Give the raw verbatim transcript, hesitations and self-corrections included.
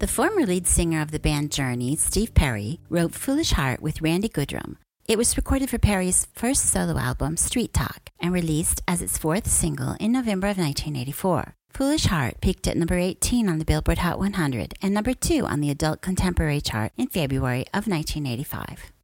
The former lead singer of the band Journey, Steve Perry, wrote Foolish Heart with Randy Goodrum. It was recorded for Perry's first solo album, Street Talk, and released as its fourth single in November of nineteen eighty-four. Foolish Heart peaked at number eighteen on the Billboard Hot one hundred and number two on the Adult Contemporary chart in February of nineteen eighty-five.